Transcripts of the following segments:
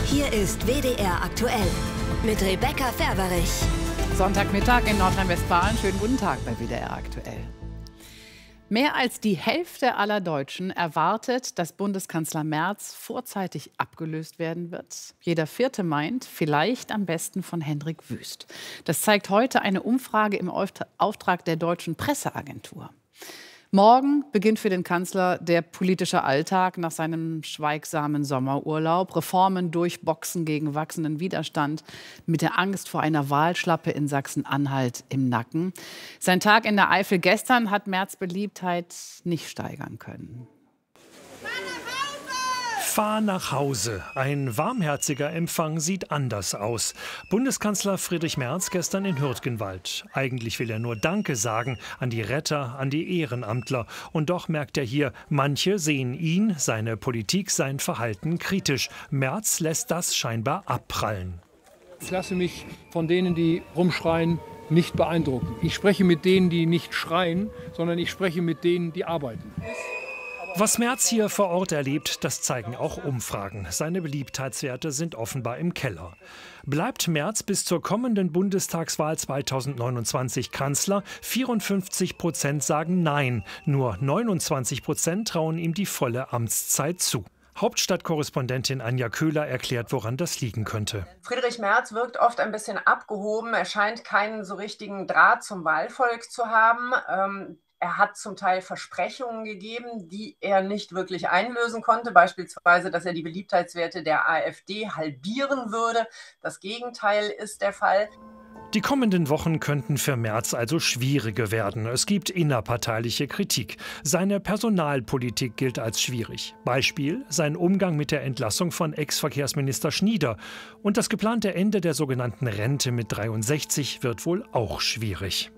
Hier ist WDR aktuell mit Rebecca Ferberich. Sonntagmittag in Nordrhein-Westfalen. Schönen guten Tag bei WDR aktuell. Mehr als die Hälfte aller Deutschen erwartet, dass Bundeskanzler Merz vorzeitig abgelöst werden wird. Jeder Vierte meint, vielleicht am besten von Hendrik Wüst. Das zeigt heute eine Umfrage im Auftrag der Deutschen Presseagentur. Morgen beginnt für den Kanzler der politische Alltag nach seinem schweigsamen Sommerurlaub. Reformen durchboxen gegen wachsenden Widerstand mit der Angst vor einer Wahlschlappe in Sachsen-Anhalt im Nacken. Sein Tag in der Eifel gestern hat Merz' Beliebtheit nicht steigern können. Fahr nach Hause. Ein warmherziger Empfang sieht anders aus. Bundeskanzler Friedrich Merz gestern in Hürtgenwald. Eigentlich will er nur Danke sagen an die Retter, an die Ehrenamtler. Und doch merkt er hier, manche sehen ihn, seine Politik, sein Verhalten kritisch. Merz lässt das scheinbar abprallen. Ich lasse mich von denen, die rumschreien, nicht beeindrucken. Ich spreche mit denen, die nicht schreien, sondern ich spreche mit denen, die arbeiten. Was Merz hier vor Ort erlebt, das zeigen auch Umfragen. Seine Beliebtheitswerte sind offenbar im Keller. Bleibt Merz bis zur kommenden Bundestagswahl 2029 Kanzler? 54% sagen Nein. Nur 29% trauen ihm die volle Amtszeit zu. Hauptstadtkorrespondentin Anja Köhler erklärt, woran das liegen könnte. Friedrich Merz wirkt oft ein bisschen abgehoben. Er scheint keinen so richtigen Draht zum Wahlvolk zu haben. Er hat zum Teil Versprechungen gegeben, die er nicht wirklich einlösen konnte. Beispielsweise, dass er die Beliebtheitswerte der AfD halbieren würde. Das Gegenteil ist der Fall. Die kommenden Wochen könnten für Merz also schwierige werden. Es gibt innerparteiliche Kritik. Seine Personalpolitik gilt als schwierig. Beispiel sein Umgang mit der Entlassung von Ex-Verkehrsminister Schnieder. Und das geplante Ende der sogenannten Rente mit 63 wird wohl auch schwierig.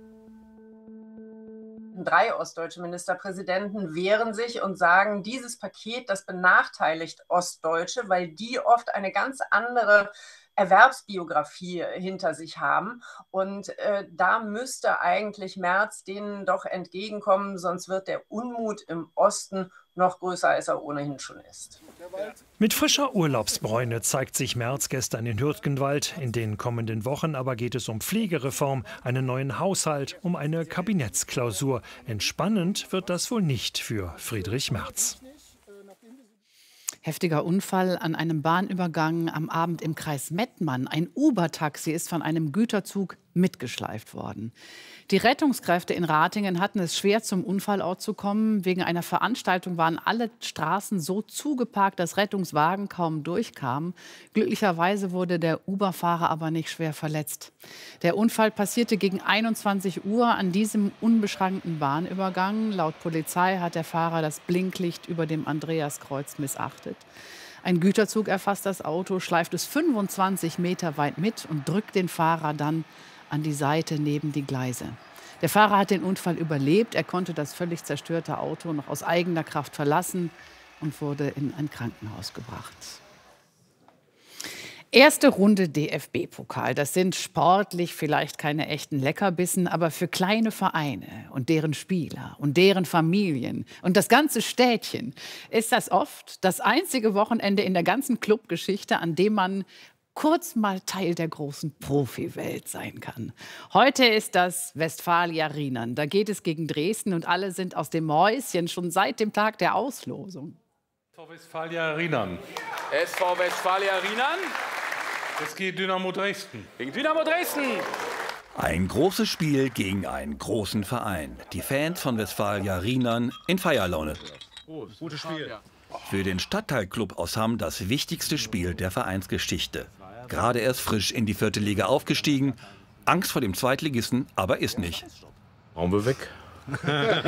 3 ostdeutsche Ministerpräsidenten wehren sich und sagen, dieses Paket, das benachteiligt Ostdeutsche, weil die oft eine ganz andere Erwerbsbiografie hinter sich haben. Und da müsste eigentlich Merz denen doch entgegenkommen, sonst wird der Unmut im Osten noch größer, als er ohnehin schon ist. Mit frischer Urlaubsbräune zeigt sich Merz gestern in Hürtgenwald. In den kommenden Wochen aber geht es um Pflegereform, einen neuen Haushalt, um eine Kabinettsklausur. Entspannend wird das wohl nicht für Friedrich Merz. Heftiger Unfall an einem Bahnübergang am Abend im Kreis Mettmann. Ein Uber-Taxi ist von einem Güterzug mitgeschleift worden. Die Rettungskräfte in Ratingen hatten es schwer, zum Unfallort zu kommen. Wegen einer Veranstaltung waren alle Straßen so zugeparkt, dass Rettungswagen kaum durchkamen. Glücklicherweise wurde der Uber-Fahrer aber nicht schwer verletzt. Der Unfall passierte gegen 21 Uhr an diesem unbeschränkten Bahnübergang. Laut Polizei hat der Fahrer das Blinklicht über dem Andreaskreuz missachtet. Ein Güterzug erfasst das Auto, schleift es 25 Meter weit mit und drückt den Fahrer dann an die Seite neben die Gleise. Der Fahrer hat den Unfall überlebt. Er konnte das völlig zerstörte Auto noch aus eigener Kraft verlassen und wurde in ein Krankenhaus gebracht. Erste Runde DFB-Pokal. Das sind sportlich vielleicht keine echten Leckerbissen, aber für kleine Vereine und deren Spieler und deren Familien und das ganze Städtchen ist das oft das einzige Wochenende in der ganzen Clubgeschichte, an dem man kurz mal Teil der großen Profiwelt sein kann. Heute ist das Westfalia Rheinland. Da geht es gegen Dresden und alle sind aus dem Mäuschen schon seit dem Tag der Auslosung. SV Westfalia Rheinland. SV Westfalia Rheinland. Es geht Dynamo Dresden. Gegen Dynamo Dresden. Ein großes Spiel gegen einen großen Verein. Die Fans von Westfalia Rheinland in Feierlaune. Gutes Spiel. Für den Stadtteilclub aus Hamm das wichtigste Spiel der Vereinsgeschichte. Gerade erst frisch in die 4. Liga aufgestiegen. Angst vor dem Zweitligisten, aber ist nicht. Brauchen wir weg.